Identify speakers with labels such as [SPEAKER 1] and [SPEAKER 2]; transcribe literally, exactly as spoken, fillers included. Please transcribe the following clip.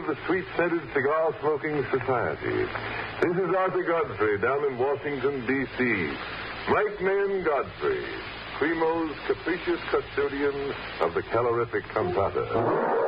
[SPEAKER 1] the Sweet-Scented Cigar-Smoking Society. This is Arthur Godfrey down in Washington, D C Mike Mayen Godfrey, Primo's capricious custodian of the calorific cantata.